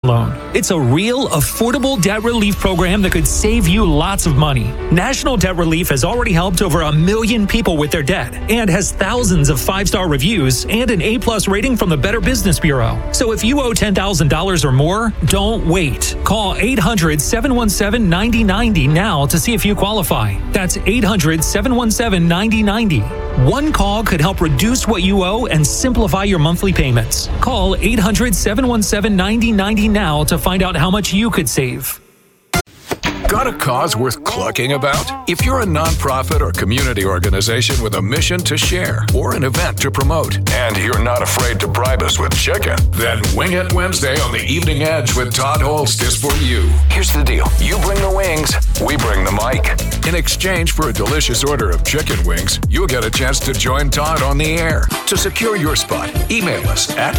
loan. It's a real, affordable debt relief program that could save you lots of money. National Debt Relief has already helped over 1 million people with their debt and has thousands of 5-star reviews and an A+ rating from the Better Business Bureau. So if you owe $10,000 or more, don't wait. Call 800-717-9090 now to see if you qualify. That's 800-717-9090. One call could help reduce what you owe and simplify your monthly payments. Call 800-717-9090 now to find out how much you could save. Got a cause worth clucking about? If you're a nonprofit or community organization with a mission to share or an event to promote, and you're not afraid to bribe us with chicken, then Wing It Wednesday on the Evening Edge with Todd Holst is for you. Here's the deal. You bring the wings, we bring the mic. In exchange for a delicious order of chicken wings, you'll get a chance to join Todd on the air. To secure your spot, email us at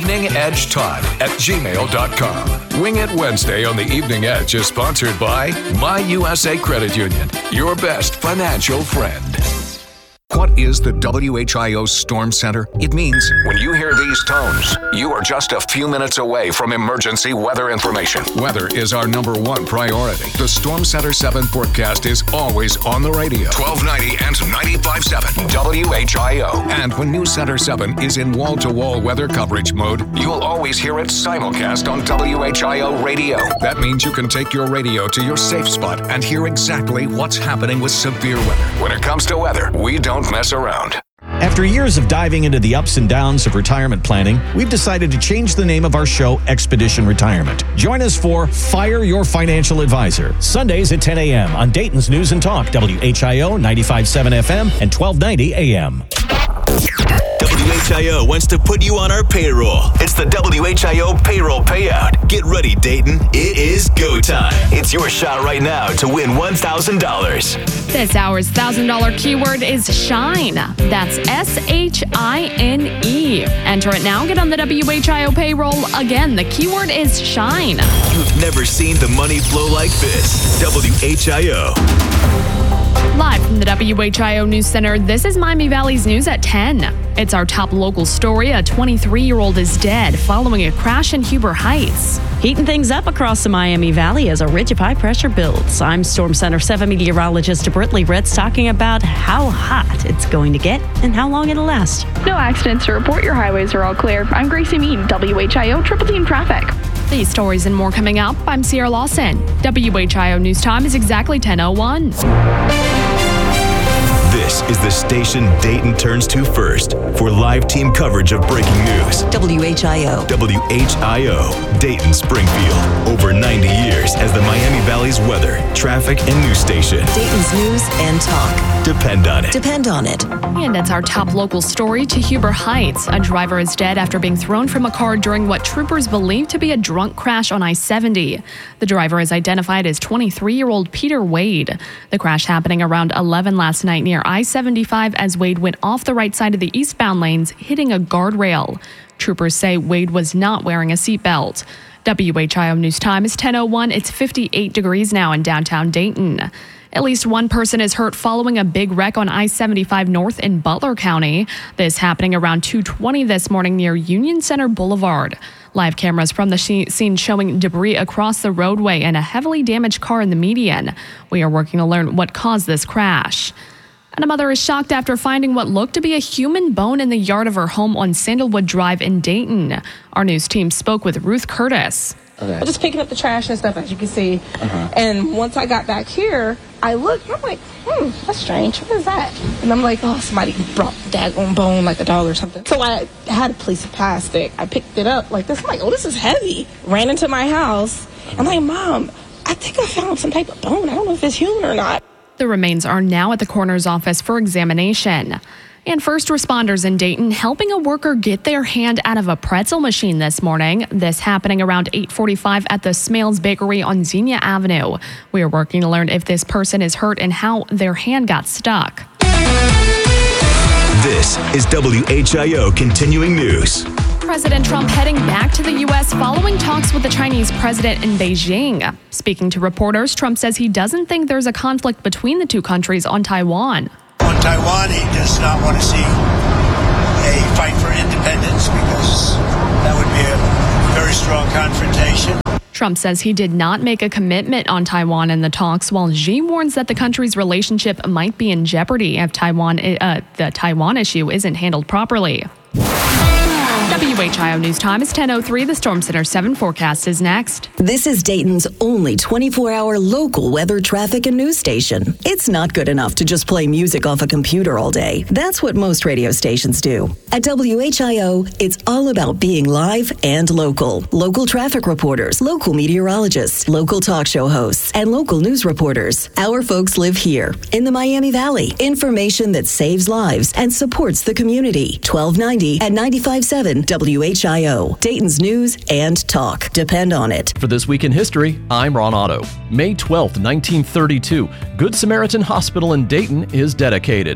eveningedgetodd@gmail.com. Wing It Wednesday on the Evening Edge is sponsored by My USA Credit Union, your best financial friend. What is the WHIO Storm Center? It means when you hear these tones, you are just a few minutes away from emergency weather information. Weather is our #1 priority. The Storm Center 7 forecast is always on the radio. 1290 and 95.7 WHIO. And when News Center 7 is in wall-to-wall weather coverage mode, you'll always hear it simulcast on WHIO radio. That means you can take your radio to your safe spot and hear exactly what's happening with severe weather. When it comes to weather, we don't mess around. After years of diving into the ups and downs of retirement planning, we've decided to change the name of our show, Expedition Retirement. Join us for Fire Your Financial Advisor, Sundays at 10 a.m. on Dayton's News and Talk, WHIO 95.7 FM and 1290 AM. WHIO wants to put you on our payroll. It's the WHIO Payroll Payout. Get ready, Dayton. It is go time. It's your shot right now to win $1,000. This hour's $1,000 keyword is shine. That's SHINE. Enter it now. Get on the WHIO payroll. Again, the keyword is shine. You've never seen the money flow like this. WHIO. Live from the WHIO News Center, this is Miami Valley's News at 10. It's our top local story. A 23-year-old is dead following a crash in Huber Heights. Heating things up across the Miami Valley as a ridge of high pressure builds. I'm Storm Center 7 meteorologist Britley Ritz talking about how hot it's going to get and how long it'll last. No accidents to report. Your highways are all clear. I'm Gracie Mead, WHIO Triple Team Traffic. These stories and more coming up. I'm Sierra Lawson. WHIO News Time is exactly 10:01. This is the station Dayton turns to first for live team coverage of breaking news. WHIO. WHIO, Dayton Springfield. Over 90 years as the Miami Valley's weather, traffic, and news station. Dayton's News and Talk. Depend on it. Depend on it. And it's our top local story to Huber Heights. A driver is dead after being thrown from a car during what troopers believe to be a drunk crash on I-70. The driver is identified as 23-year-old Peter Wade. The crash happening around 11 last night near I-75 as Wade went off the right side of the eastbound lanes, hitting a guardrail. Troopers say Wade was not wearing a seatbelt. WHIO News Time is 10:01. It's 58 degrees now in downtown Dayton. At least one person is hurt following a big wreck on I-75 North in Butler County. This happening around 2:20 this morning near Union Center Boulevard. Live cameras from the scene showing debris across the roadway and a heavily damaged car in the median. We are working to learn what caused this crash. And a mother is shocked after finding what looked to be a human bone in the yard of her home on Sandalwood Drive in Dayton. Our news team spoke with Ruth Curtis. Okay. I'm just picking up the trash and stuff, as you can see. And once I got back here, I looked and I'm like, that's strange. What is that? And I'm like, oh, somebody brought daggone bone like a dog or something. So I had a piece of plastic. I picked it up like this. I'm like, oh, this is heavy. Ran into my house. I'm like, Mom, I think I found some type of bone. I don't know if it's human or not. The remains are now at the coroner's office for examination. And first responders in Dayton helping a worker get their hand out of a pretzel machine this morning. This happening around 8:45 at the Smales Bakery on Xenia Avenue. We are working to learn if this person is hurt and how their hand got stuck. This is WHIO Continuing News. President Trump heading back to the U.S. following talks with the Chinese president in Beijing. Speaking to reporters, Trump says he doesn't think there's a conflict between the two countries on Taiwan. On Taiwan, he does not want to see a fight for independence because that would be a very strong confrontation. Trump says he did not make a commitment on Taiwan in the talks, while Xi warns that the country's relationship might be in jeopardy if the Taiwan issue isn't handled properly. WHIO News Time is 10:03. The Storm Center 7 forecast is next. This is Dayton's only 24-hour local weather, traffic, and news station. It's not good enough to just play music off a computer all day. That's what most radio stations do. At WHIO, it's all about being live and local. Local traffic reporters, local meteorologists, local talk show hosts, and local news reporters. Our folks live here in the Miami Valley. Information that saves lives and supports the community. 1290 and 95.7 WHIO, Dayton's news and talk. Depend on it. For This Week in History, I'm Ron Otto. May 12th, 1932, Good Samaritan Hospital in Dayton is dedicated.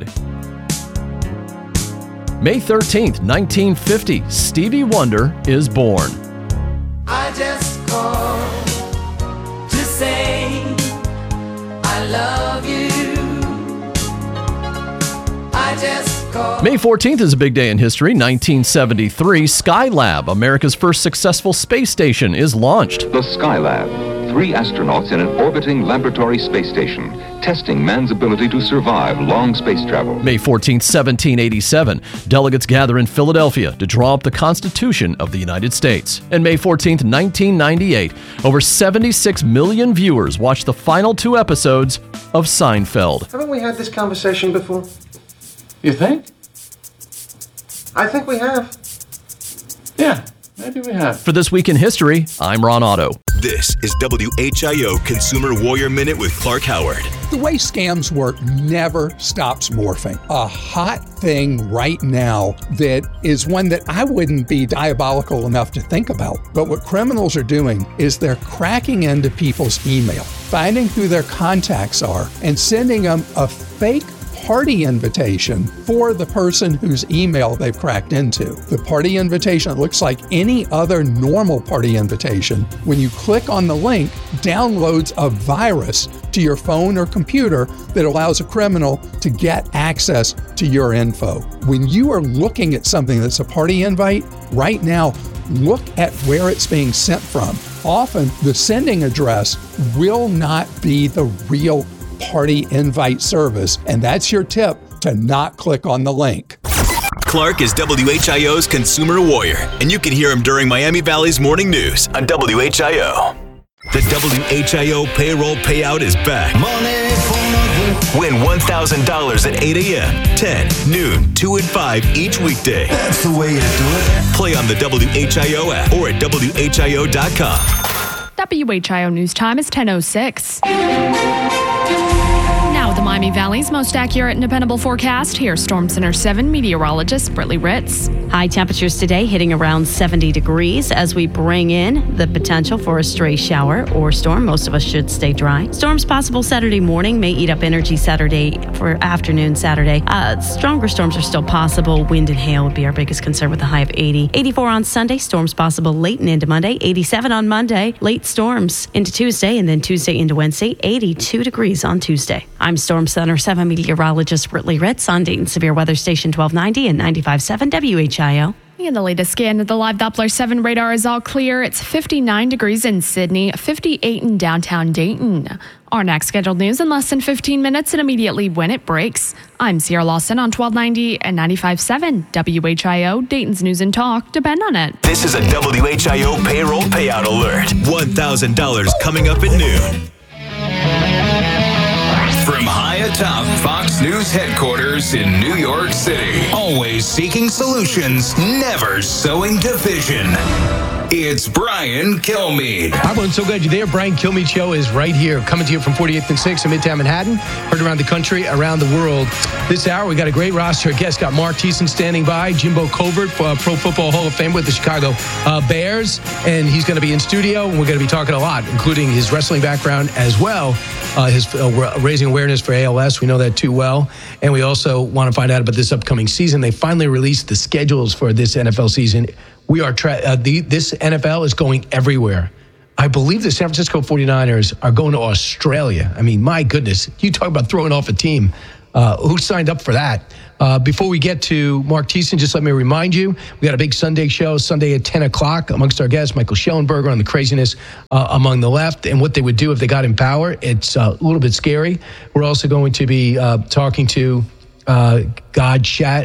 May 13th, 1950, Stevie Wonder is born. I just called to say I love you. I just May 14th is a big day in history. 1973, Skylab, America's first successful space station, is launched. The Skylab, 3 astronauts in an orbiting laboratory space station, testing man's ability to survive long space travel. May 14th, 1787, delegates gather in Philadelphia to draw up the Constitution of the United States. And May 14th, 1998, over 76 million viewers watched the final 2 episodes of Seinfeld. Haven't we had this conversation before? You think? I think we have. Yeah, maybe we have. For This Week in History, I'm Ron Otto. This is WHIO Consumer Warrior Minute with Clark Howard. The way scams work never stops morphing. A hot thing right now that is one that I wouldn't be diabolical enough to think about. But what criminals are doing is they're cracking into people's email, finding who their contacts are, and sending them a fake party invitation for the person whose email they've cracked into. The party invitation looks like any other normal party invitation. When you click on the link, downloads a virus to your phone or computer that allows a criminal to get access to your info. When you are looking at something that's a party invite, right now, look at where it's being sent from. Often, the sending address will not be the real party invite service, and that's your tip to not click on the link. Clark is WHIO's Consumer Warrior, and you can hear him during Miami Valley's morning news on WHIO. The WHIO payroll payout is back. Win $1,000 at 8 a.m., 10, noon, 2 and 5 each weekday. That's the way to do it. Play on the WHIO app or at WHIO.com. WHIO News Time is 10:06. Now, the Miami Valley's most accurate and dependable forecast. Here's Storm Center 7 meteorologist Brittany Ritz. High temperatures today hitting around 70 degrees as we bring in the potential for a stray shower or storm. Most of us should stay dry. Storms possible Saturday morning, may eat up energy Saturday for afternoon Saturday. Stronger storms are still possible. Wind and hail would be our biggest concern with a high of 80. 84 on Sunday. Storms possible late and into Monday. 87 on Monday. Late storms into Tuesday, and then Tuesday into Wednesday. 82 degrees on Tuesday. I'm Storm Center 7 meteorologist Brittany Ritz on Dayton Severe Weather Station 1290 and 95.7 WHIO. And the latest scan of the live Doppler 7 radar is all clear. It's 59 degrees in Sydney, 58 in downtown Dayton. Our next scheduled news in less than 15 minutes and immediately when it breaks. I'm Sierra Lawson on 1290 and 95.7 WHIO, Dayton's News and Talk. Depend on it. This is a WHIO payroll payout alert. $1,000 coming up at noon. From high atop Fox News headquarters in New York City, always seeking solutions, never sowing division. It's Brian Kilmeade. Hi, everyone. So glad you're there. Brian Kilmeade Show is right here, coming to you from 48th and 6th in Midtown Manhattan. Heard around the country, around the world. This hour, we got a great roster of guests. Got Mark Thiessen standing by, Jimbo Covert, Pro Football Hall of Fame with the Chicago Bears, and he's going to be in studio, and we're going to be talking a lot, including his wrestling background as well, his raising awareness for ALS. We know that too well, and we also want to find out about this upcoming season. They finally released the schedules for this NFL season. We are this NFL is going everywhere. I believe the San Francisco 49ers are going to Australia. I mean, my goodness, you talk about throwing off a team. Who signed up for that? Before we get to Mark Thiessen, just let me remind you, we got a big Sunday show, Sunday at 10 o'clock. Amongst our guests, Michael Schellenberger on the craziness among the left and what they would do if they got in power. It's a little bit scary. We're also going to be talking to God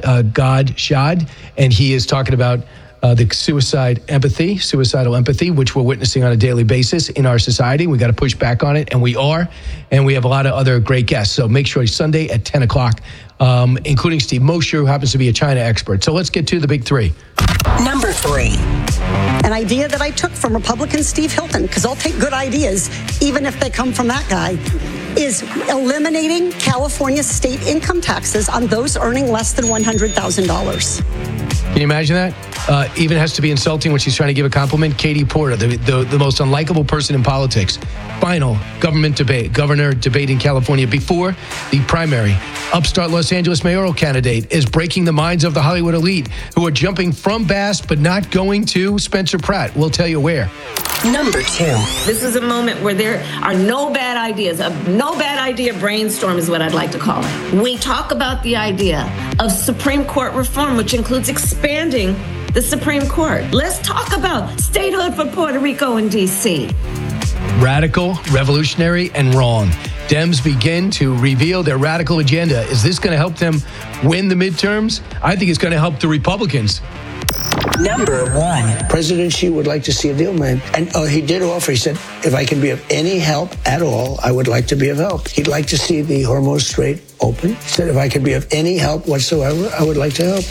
Shad, and he is talking about the suicidal empathy, which we're witnessing on a daily basis in our society. We got to push back on it, and we are. And we have a lot of other great guests. So make sure it's Sunday at 10 o'clock, including Steve Mosher, who happens to be a China expert. So let's get to the big three. Number 3, an idea that I took from Republican Steve Hilton, because I'll take good ideas, even if they come from that guy, is eliminating California state income taxes on those earning less than $100,000. Can you imagine that? Even has to be insulting when she's trying to give a compliment. Katie Porter, the most unlikable person in politics. Final governor debate in California before the primary. Upstart Los Angeles mayoral candidate is breaking the minds of the Hollywood elite who are jumping from Bass but not going to Spencer Pratt. We'll tell you where. Number 2. This is a moment where there are no bad ideas. A no bad idea brainstorm is what I'd like to call it. We talk about the idea of Supreme Court reform, which includes expanding the Supreme Court. Let's talk about statehood for Puerto Rico and D.C. Radical, revolutionary, and wrong. Dems begin to reveal their radical agenda. Is this going to help them win the midterms? I think it's going to help the Republicans. Number 1. President Xi would like to see a deal made. And he did offer, he said, if I can be of any help at all, I would like to be of help. He'd like to see the Hormuz Strait open. He said, if I could be of any help whatsoever, I would like to help.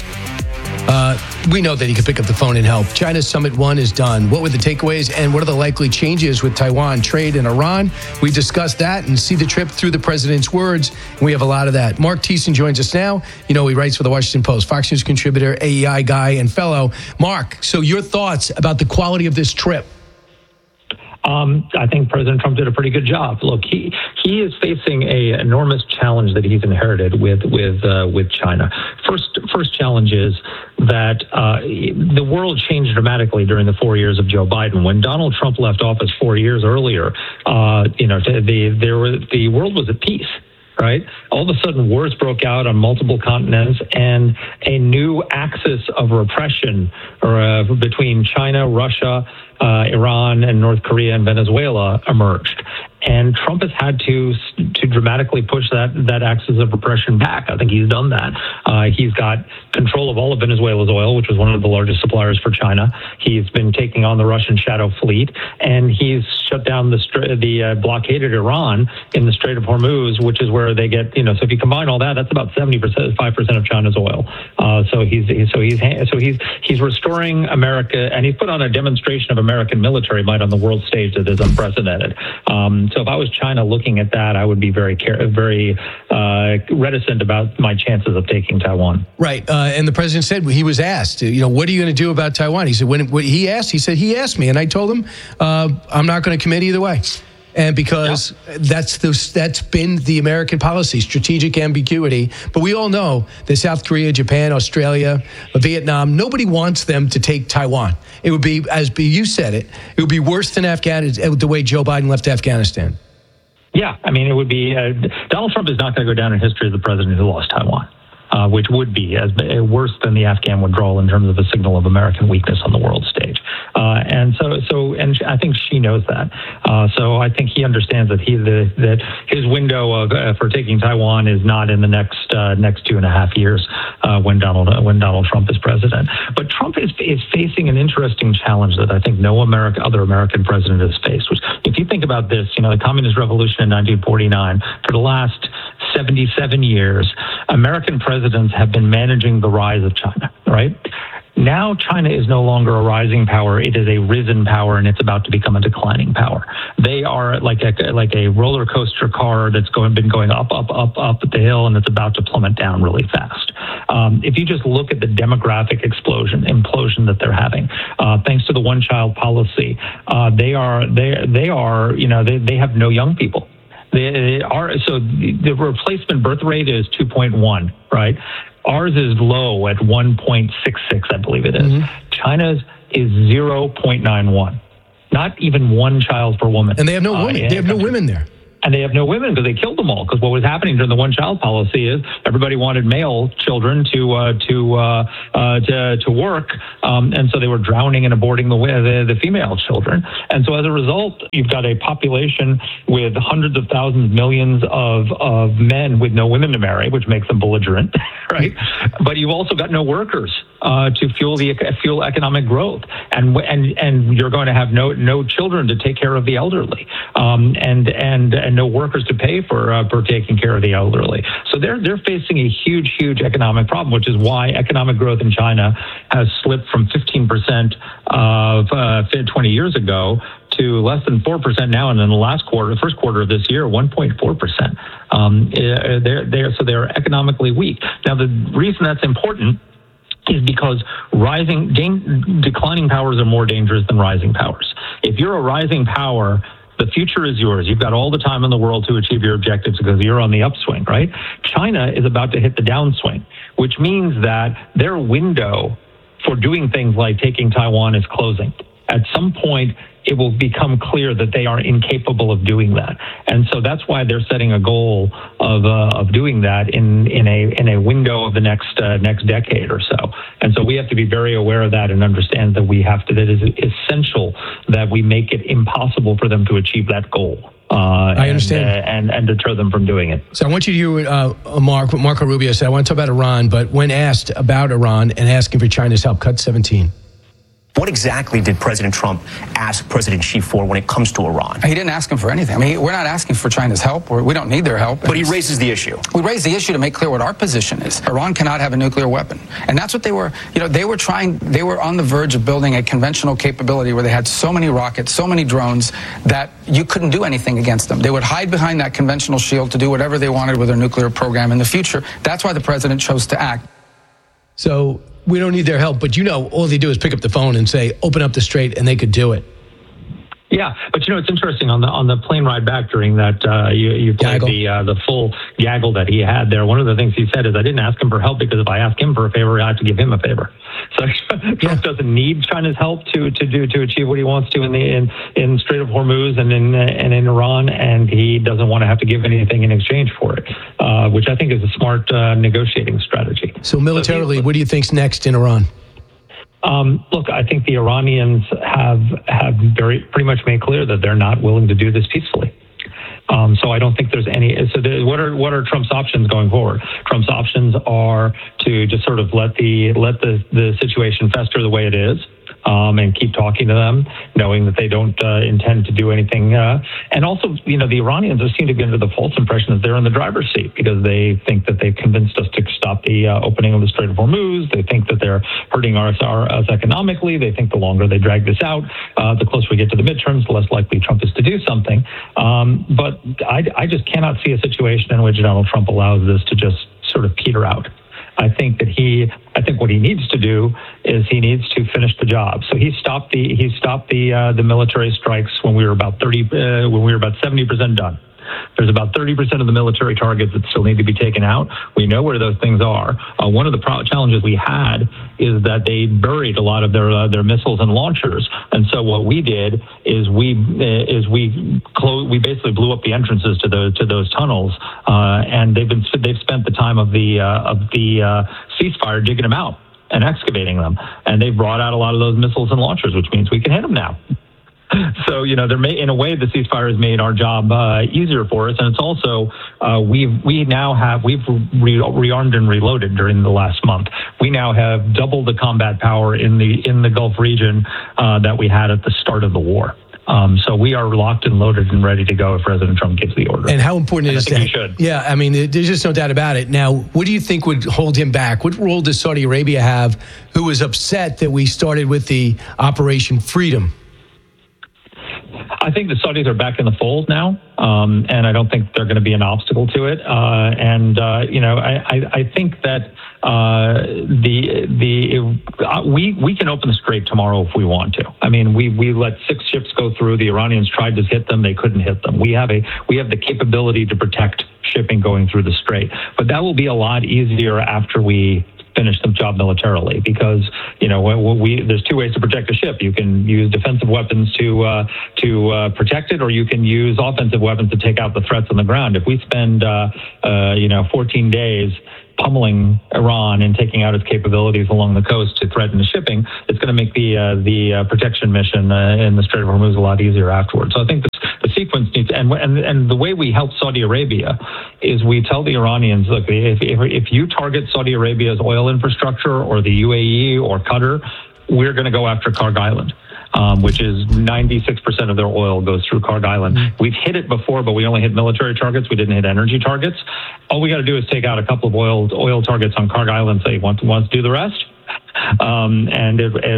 We know that he could pick up the phone and help. China's Summit 1 is done. What were the takeaways and what are the likely changes with Taiwan, trade, and Iran? We discussed that and see the trip through the president's words. And we have a lot of that. Mark Thiessen joins us now. You know, he writes for the Washington Post, Fox News contributor, AEI guy, and fellow. Mark, so your thoughts about the quality of this trip? I think President Trump did a pretty good job. Look, he is facing an enormous challenge that he's inherited with China. First challenge is that the world changed dramatically during the 4 years of Joe Biden. When Donald Trump left office 4 years earlier, the world was at peace. Right? All of a sudden, wars broke out on multiple continents, and a new axis of repression between China, Russia, Iran, and North Korea and Venezuela emerged. And Trump has had to dramatically push that axis of repression back. I think he's done that. He's got control of all of Venezuela's oil, which was one of the largest suppliers for China. He's been taking on the Russian shadow fleet, and he's shut down the blockaded Iran in the Strait of Hormuz, which is where they get, so if you combine all that, that's about 75% of China's oil. So he's restoring America, and he's put on a demonstration of American military might on the world stage that is unprecedented. So if I was China looking at that, I would be very reticent about my chances of taking Taiwan. Right. And the president said, he was asked, what are you going to do about Taiwan? He said, when he asked me, and I told him, I'm not going to commit either way. And because that's been the American policy, strategic ambiguity. But we all know that South Korea, Japan, Australia, Vietnam, nobody wants them to take Taiwan. It would be, as you said it would be worse than Afghanistan, the way Joe Biden left Afghanistan. Yeah, I mean, it would be, Donald Trump is not going to go down in history as the president who lost Taiwan. Which would be worse than the Afghan withdrawal in terms of a signal of American weakness on the world stage. And I think she knows that. So I think he understands that that his window for taking Taiwan is not in the next 2.5 years when Donald Trump is president. But Trump is facing an interesting challenge that I think no other American president has faced. Which, if you think about this, the Communist Revolution in 1949, for the last 77 years, American presidents have been managing the rise of China, right? Now China is no longer a rising power. It is a risen power, and it's about to become a declining power. They are like a roller coaster car that's been going up the hill, and it's about to plummet down really fast. If you just look at the demographic implosion that they're having, thanks to the one-child policy, they have no young people. So the replacement birth rate is 2.1, right? Ours is low at 1.66, I believe it is. Mm-hmm. China's is 0.91. Not even one child per woman. And they have no women. They have no women there. and they have no women because they killed them all. Because what was happening during the one-child policy is everybody wanted male children to work, and so they were drowning and aborting the female children. And so as a result, you've got a population with hundreds of thousands, millions of men with no women to marry, which makes them belligerent, right? But you've also got no workers to fuel economic growth, and you're going to have no children to take care of the elderly, and no workers to pay for taking care of the elderly. So they're facing a huge economic problem, which is why economic growth in China has slipped from 15% of 20 years ago to less than 4% now, and in the first quarter of this year, 1.4%. They're economically weak. Now, the reason that's important is because declining powers are more dangerous than rising powers. If you're a rising power, the future is yours. You've got all the time in the world to achieve your objectives because you're on the upswing, right? China is about to hit the downswing, which means that their window for doing things like taking Taiwan is closing. At some point, it will become clear that they are incapable of doing that, and so that's why they're setting a goal of doing that in a window of the next decade or so. And so we have to be very aware of that and understand that that is essential that we make it impossible for them to achieve that goal. I understand. And deter them from doing it. So I want you to hear what Marco Rubio said. I want to talk about Iran, but when asked about Iran and asking for China's help, cut 17. What exactly did President Trump ask President Xi for when it comes to Iran? He didn't ask him for anything. I mean, we're not asking for China's help. We don't need their help. But he raises the issue. We raised the issue to make clear what our position is. Iran cannot have a nuclear weapon. And that's what they were on the verge of building a conventional capability where they had so many rockets, so many drones that you couldn't do anything against them. They would hide behind that conventional shield to do whatever they wanted with their nuclear program in the future. That's why the president chose to act. So we don't need their help, but all they do is pick up the phone and say, open up the strait, and they could do it. Yeah, but it's interesting on the plane ride back during that you played the full gaggle that he had there. One of the things he said is, I didn't ask him for help because if I ask him for a favor, I have to give him a favor. So Trump doesn't need China's help to achieve what he wants to in Strait of Hormuz and in Iran, and he doesn't want to have to give anything in exchange for it, which I think is a smart negotiating strategy. So militarily, what do you think's next in Iran? Look, I think the Iranians have pretty much made clear that they're not willing to do this peacefully. So I don't think there's any. So what are Trump's options going forward? Trump's options are to just sort of let the situation fester the way it is. And keep talking to them, knowing that they don't intend to do anything. And also, the Iranians seem to get into the false impression that they're in the driver's seat because they think that they've convinced us to stop the opening of the Strait of Hormuz. They think that they're hurting us economically. They think the longer they drag this out, the closer we get to the midterms, the less likely Trump is to do something. But I just cannot see a situation in which Donald Trump allows this to just sort of peter out. I think what he needs to do is he needs to finish the job. So he stopped the military strikes when we were about 70% done. There's about 30% of the military targets that still need to be taken out. We know where those things are. One of the challenges we had is that they buried a lot of their missiles and launchers. And so what we did is we basically blew up the entrances to those tunnels, and they've spent the time of the ceasefire digging them out and excavating them, and they've brought out a lot of those missiles and launchers, which means we can hit them now. So, in a way, the ceasefire has made our job easier for us. And it's also, we've rearmed and reloaded during the last month. We now have double the combat power in the Gulf region that we had at the start of the war. So we are locked and loaded and ready to go if President Trump gives the order. And how important it is he should. Yeah, I mean, there's just no doubt about it. Now, what do you think would hold him back? What role does Saudi Arabia have, who was upset that we started with the Operation Freedom? I think the Saudis are back in the fold now, and I don't think they're going to be an obstacle to it. I think that we can open the strait tomorrow if we want to. I mean, we let 6 ships go through. The Iranians tried to hit them; they couldn't hit them. We have the capability to protect shipping going through the strait, but that will be a lot easier after we finish the job militarily, because there's two ways to protect a ship. You can use defensive weapons to protect it, or you can use offensive weapons to take out the threats on the ground. If we spend 14 days pummeling Iran and taking out its capabilities along the coast to threaten the shipping, it's going to make the protection mission in the Strait of Hormuz a lot easier afterwards. So I think the sequence needs, and the way we help Saudi Arabia is we tell the Iranians, look, if you target Saudi Arabia's oil infrastructure or the UAE or Qatar, we're going to go after Karg Island. Which is 96% of their oil goes through Karg Island. We've hit it before, but we only hit military targets. We didn't hit energy targets. All we got to do is take out a couple of oil targets on Karg Island. Say, want to do the rest? And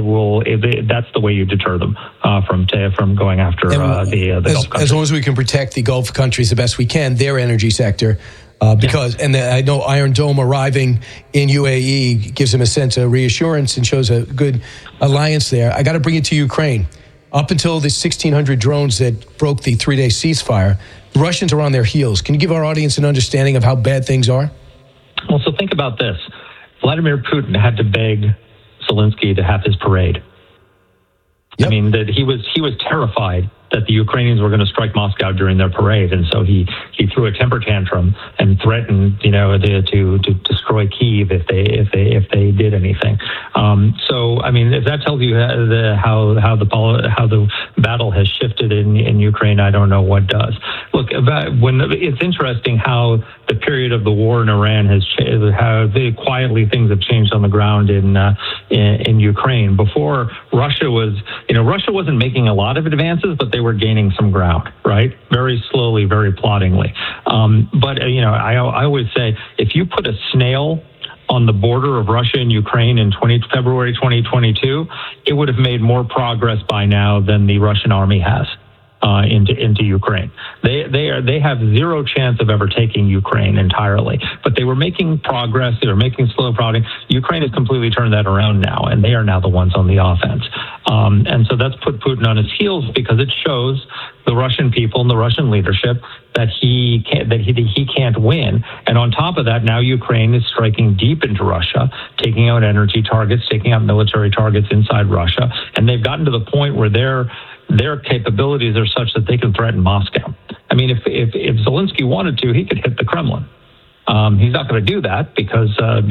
that's the way you deter them from going after the Gulf countries. As long as we can protect the Gulf countries the best we can, their energy sector. And I know Iron Dome arriving in UAE gives them a sense of reassurance and shows a good alliance there. I got to bring it to Ukraine. Up until the 1,600 drones that broke the 3-day ceasefire, the Russians are on their heels. Can you give our audience an understanding of how bad things are? Well, so think about this. Vladimir Putin had to beg Zelensky to have his parade. Yep. I mean, that he was terrified that the Ukrainians were going to strike Moscow during their parade, and so he threw a temper tantrum and threatened, to destroy Kyiv if they did anything. So I mean, if that tells you how the battle has shifted in Ukraine, I don't know what does. Look, it's interesting how the period of the war in Iran has changed, how quietly things have changed on the ground in Ukraine. Before, Russia wasn't making a lot of advances, but they were gaining some ground, right? Very slowly, very ploddingly. But I always say, if you put a snail on the border of Russia and Ukraine in February 2022, it would have made more progress by now than the Russian army has into Ukraine. They have zero chance of ever taking Ukraine entirely, but they were making progress. They were making slow progress. Ukraine has completely turned that around now, and they are now the ones on the offense. And so that's put Putin on his heels, because it shows the Russian people and the Russian leadership that he can't win. And on top of that, now Ukraine is striking deep into Russia, taking out energy targets, taking out military targets inside Russia, and they've gotten to the point where their capabilities are such that they can threaten Moscow. I mean, if Zelensky wanted to, he could hit the Kremlin. He's not going to do that because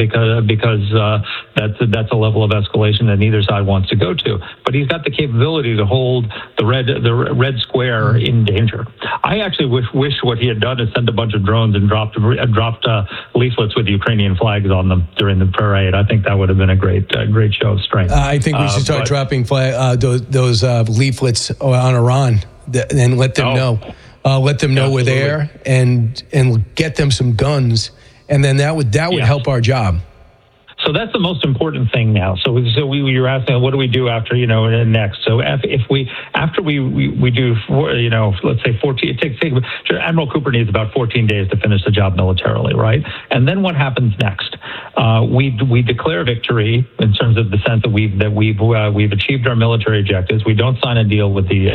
that's a level of escalation that neither side wants to go to. But he's got the capability to hold the red square in danger. I actually wish what he had done is send a bunch of drones and dropped leaflets with Ukrainian flags on them during the parade. I think that would have been a great show of strength. I think we should start dropping those leaflets on Iran and let them know. Let them know we're there and get them some guns, and then that would help our job. So that's the most important thing now. So you're asking, what do we do after, next? So after we do, let's say 14, it takes Admiral Cooper needs about 14 days to finish the job militarily, right? And then what happens next? We declare victory in terms of the sense that we've achieved our military objectives. We don't sign a deal with the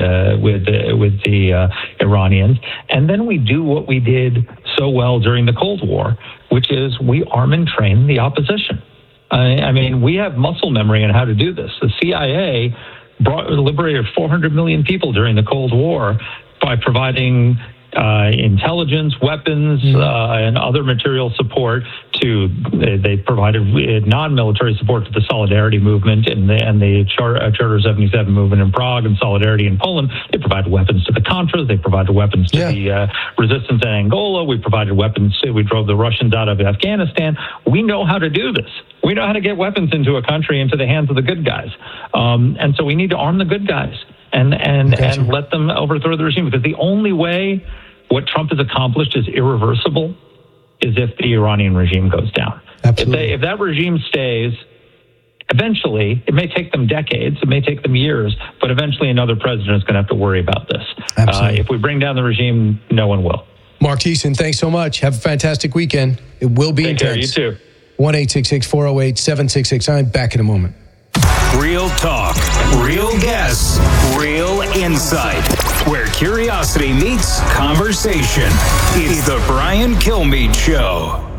Iranians, and then we do what we did so well during the Cold War, which is we arm and train the opposition. I mean, we have muscle memory on how to do this. The CIA liberated 400 million people during the Cold War by providing intelligence, weapons, and other material support they provided non-military support to the Solidarity movement and the Charter 77 movement in Prague and Solidarity in Poland. They provided weapons to the Contras. They provided weapons to the resistance in Angola. We provided weapons. We drove the Russians out of Afghanistan. We know how to do this. We know how to get weapons into a country into the hands of the good guys. And so we need to arm the good guys and let them overthrow the regime, because the only way what Trump has accomplished is irreversible is if the Iranian regime goes down. Absolutely. If that regime stays, eventually, it may take them decades, it may take them years, but eventually another president is going to have to worry about this. If we bring down the regime, no one will. Mark Thiessen, thanks so much. Have a fantastic weekend. It will be intense. Take care, you too. 1-866-408-7669. I'm back in a moment. Real talk, real guests, real insight. Where curiosity meets conversation. It's the Brian Kilmeade Show.